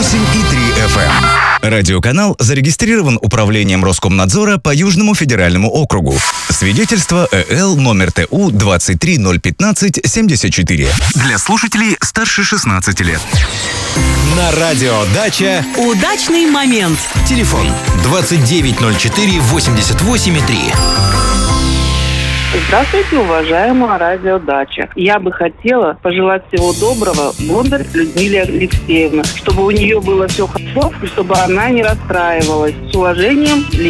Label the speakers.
Speaker 1: 98,3 FM. Радиоканал зарегистрирован Управлением Роскомнадзора по Южному федеральному округу. Свидетельство ЭЛ номер ТУ 2301574. Для слушателей старше 16 лет.
Speaker 2: На радио «Дача»
Speaker 3: удачный момент.
Speaker 2: Телефон 2904-88,3.
Speaker 4: Здравствуйте, уважаемая радиодача. Я бы хотела пожелать всего доброго Бондарь Людмиле Алексеевне, чтобы у нее было все хорошо, и чтобы она не расстраивалась. С уважением, Лена.